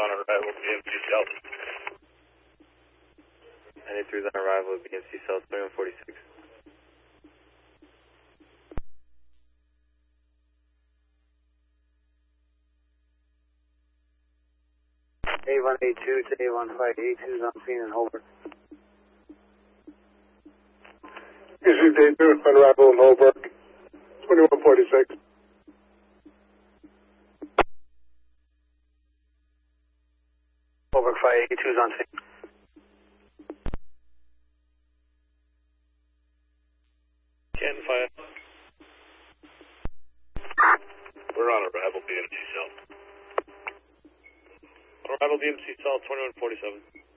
on arrival, BMC South. 93 is on arrival, BMC South 2146. A182 to A1582 is on scene in Holbrook. Received A2 on arrival in Holbrook, 2146. Holbrook 582 is on scene. Ken 5. We're on arrival, BMC South. On arrival, BMC South 2147.